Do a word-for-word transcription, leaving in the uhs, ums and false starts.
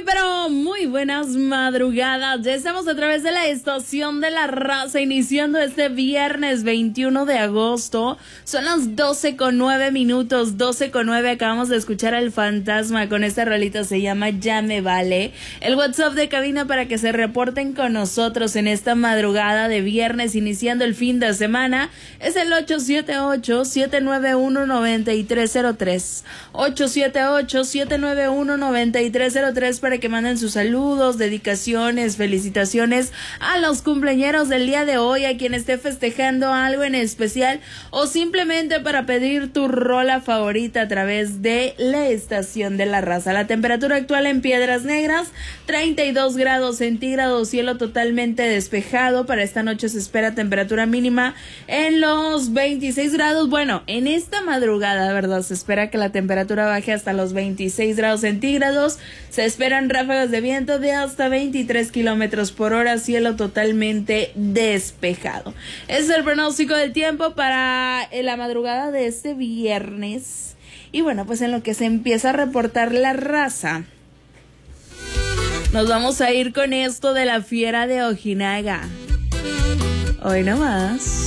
pero muy buenas madrugadas. Ya estamos a través de la estación de la raza, iniciando este viernes veintiuno de agosto. Son las doce con nueve minutos, doce con nueve. Acabamos de escuchar al Fantasma con esta rolita, se llama Ya Me Vale. El WhatsApp de cabina para que se reporten con nosotros en esta madrugada de viernes, iniciando el fin de semana, es el ocho siete ocho, siete nueve uno, nueve tres cero tres. ocho siete ocho, siete nueve uno, nueve tres cero tres para que manden sus saludos, dedicaciones, felicitaciones a los cumpleañeros del día de hoy, a quien esté festejando algo en especial, o simplemente para pedir tu rola favorita a través de la estación de la raza. La temperatura actual en Piedras Negras, treinta y dos grados centígrados, cielo totalmente despejado. Para esta noche se espera temperatura mínima en los veintiséis grados. Bueno, en esta madrugada, ¿verdad? Se espera que la temperatura baje hasta los veintiséis grados centígrados. Se esperan ráfagas de viento de hasta veintitrés kilómetros por hora, cielo totalmente despejado. Es el pronóstico del tiempo para la madrugada de este viernes. Y bueno, pues en lo que se empieza a reportar la raza, nos vamos a ir con esto de la fiera de Ojinaga. Hoy no más.